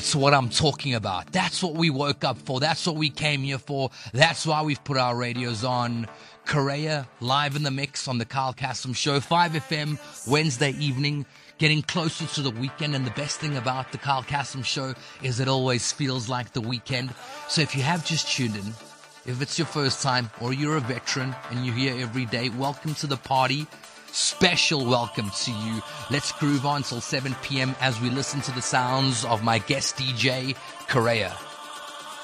That's what I'm talking about. That's what we woke up for. That's what we came here for. That's why we've put our radios on. Correa, live in the mix on the Carl Cassim Show, 5FM, Wednesday evening, getting closer to the weekend. And the best thing about the Carl Cassim Show is it always feels like the weekend. So if you have just tuned in, if it's your first time or you're a veteran and you're here every day, welcome to the party. Special welcome to you. Let's groove on till 7 p.m. as we listen to the sounds of my guest DJ, Correa.